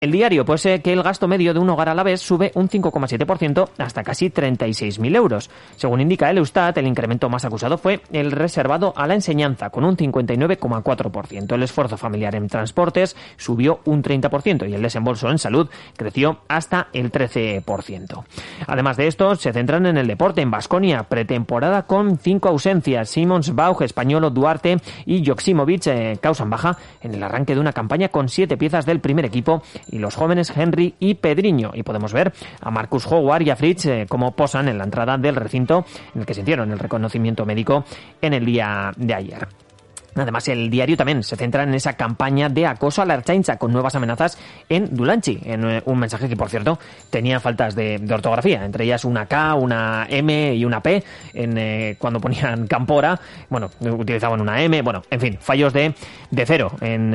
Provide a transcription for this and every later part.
El diario, pues que el gasto medio de un hogar alavés sube un 5,7% hasta casi 36.000 euros. Según indica el Eustat, el incremento más acusado fue el reservado a la enseñanza, con un 59,4%. El esfuerzo familiar en transportes subió un 30% y el desembolso en salud creció hasta el 13%. Además de esto, se centran en el deporte. En Baskonia, pretemporada con 5 ausencias. Simons, Baug, Españolo, Duarte y Joksimovic causan baja en el arranque de una campaña con 7 piezas del primer equipo y los jóvenes Henry y Pedriño. Y podemos ver a Marcus Howard y a Fritz como posan en la entrada del recinto en el que se hicieron el reconocimiento médico en el día de ayer. Además, el diario también se centra en esa campaña de acoso a la Ertzaintza con nuevas amenazas en Dulantzi, en un mensaje que, por cierto, tenía faltas de ortografía, entre ellas una K, una M y una P, cuando ponían Campora, utilizaban una M, en fin, fallos de cero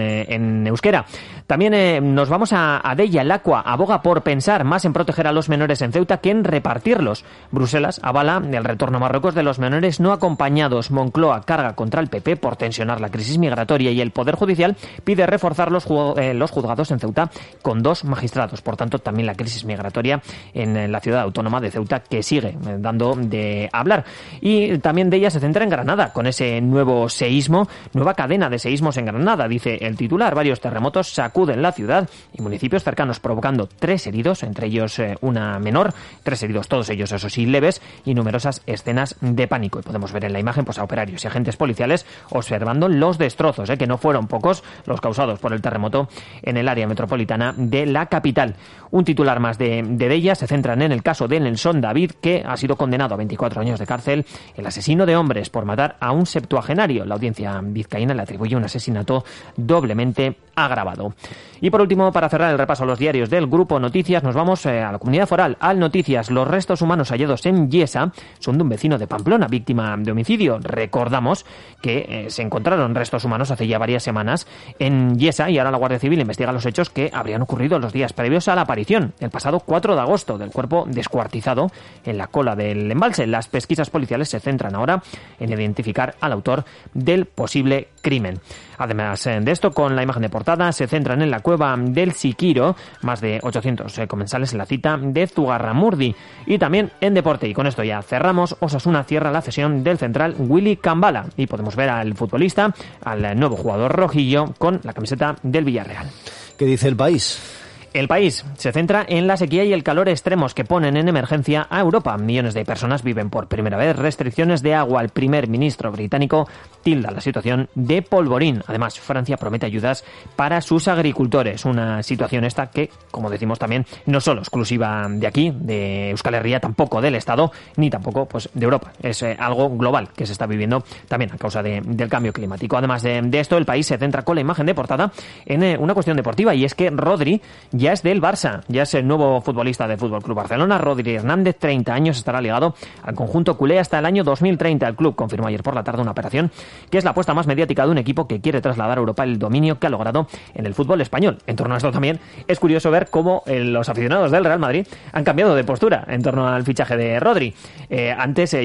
en euskera. También nos vamos a Deia. El Aqua aboga por pensar más en proteger a los menores en Ceuta que en repartirlos. Bruselas avala el retorno a Marruecos de los menores no acompañados. Moncloa carga contra el PP por tensionar la crisis migratoria y el Poder Judicial pide reforzar los juzgados en Ceuta con 2 magistrados. Por tanto, también la crisis migratoria en la ciudad autónoma de Ceuta, que sigue dando de hablar. Y también de ella se centra en Granada, con ese nuevo seísmo, nueva cadena de seísmos en Granada, dice el titular. Varios terremotos sacuden la ciudad y municipios cercanos, provocando 3 heridos, entre ellos una menor, 3 heridos, todos ellos, eso sí, leves, y numerosas escenas de pánico. Y podemos ver en la imagen a operarios y agentes policiales observando los destrozos, que no fueron pocos los causados por el terremoto en el área metropolitana de la capital. Un titular más de ella se centran en el caso de Nelson David, que ha sido condenado a 24 años de cárcel, el asesino de hombres, por matar a un septuagenario. La audiencia vizcaína le atribuye un asesinato doblemente agravado. Y por último, para cerrar el repaso a los diarios del Grupo Noticias, nos vamos a la Comunidad Foral, al Noticias. Los restos humanos hallados en Yesa son de un vecino de Pamplona, víctima de homicidio. Recordamos que se encontraron restos humanos hace ya varias semanas en Yesa y ahora la Guardia Civil investiga los hechos que habrían ocurrido los días previos a la aparición, el pasado 4 de agosto, del cuerpo descuartizado en la cola del embalse. Las pesquisas policiales se centran ahora en identificar al autor del posible crimen. Además de esto, con la imagen de portada, se centran en la cueva del Siquiro, más de 800 comensales en la cita de Zugarramurdi. Y también en deporte, y con esto ya cerramos, Osasuna cierra la cesión del central Willy Cambala y podemos ver al futbolista, al nuevo jugador rojillo, con la camiseta del Villarreal. ¿Qué dice El País? El País se centra en la sequía y el calor extremos que ponen en emergencia a Europa. Millones de personas viven por primera vez restricciones de agua. El primer ministro británico tilda la situación de polvorín. Además, Francia promete ayudas para sus agricultores. Una situación esta que, como decimos también, no solo exclusiva de aquí, de Euskal Herria, tampoco del Estado, ni tampoco de Europa. Es algo global que se está viviendo también a causa del cambio climático. Además de esto, El País se centra con la imagen de portada en una cuestión deportiva, y es que Rodri ya es del Barça, ya es el nuevo futbolista del FC Barcelona. Rodri Hernández, 30 años, estará ligado al conjunto culé hasta el año 2030. El club confirmó ayer por la tarde una operación que es la apuesta más mediática de un equipo que quiere trasladar a Europa el dominio que ha logrado en el fútbol español. En torno a esto también es curioso ver cómo los aficionados del Real Madrid han cambiado de postura en torno al fichaje de Rodri. Antes,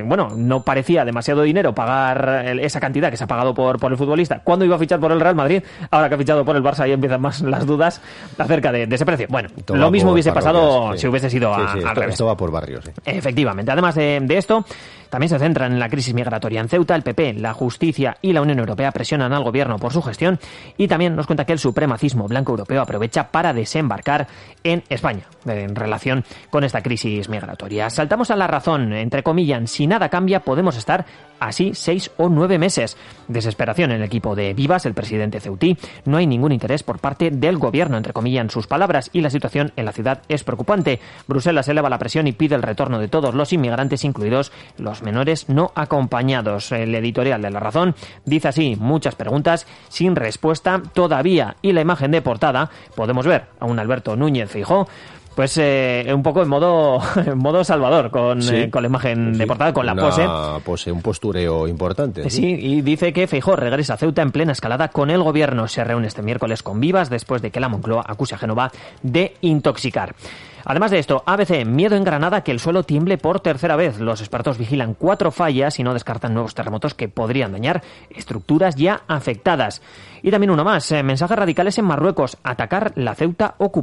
no parecía demasiado dinero pagar esa cantidad que se ha pagado por el futbolista cuando iba a fichar por el Real Madrid. Ahora que ha fichado por el Barça, ahí empiezan más las dudas acerca de ese precio. Bueno, lo mismo hubiese pasado si hubiese sido al revés. Esto va por barrios. Efectivamente. Además de esto, también se centran en la crisis migratoria en Ceuta. El PP, la justicia y la Unión Europea presionan al gobierno por su gestión, y también nos cuenta que el supremacismo blanco europeo aprovecha para desembarcar en España en relación con esta crisis migratoria. Saltamos a La Razón. Entre comillas, si nada cambia, podemos estar así 6 o 9 meses. Desesperación en el equipo de Vivas, el presidente ceutí. No hay ningún interés por parte del gobierno, entre comillas, en sus palabras, y la situación en la ciudad es preocupante. Bruselas eleva la presión y pide el retorno de todos los inmigrantes, incluidos los menores no acompañados. El editorial de La Razón dice así: muchas preguntas sin respuesta todavía. Y la imagen de portada podemos ver a un Alberto Núñez Feijóo Pues un poco en modo Salvador, con la imagen de portada, con la pose. Un postureo importante. Sí, y dice que Feijóo regresa a Ceuta en plena escalada con el gobierno. Se reúne este miércoles con Vivas después de que la Moncloa acuse a Génova de intoxicar. Además de esto, ABC, miedo en Granada que el suelo tiemble por tercera vez. Los expertos vigilan 4 fallas y no descartan nuevos terremotos que podrían dañar estructuras ya afectadas. Y también uno más, mensajes radicales en Marruecos, atacar la Ceuta ocupada.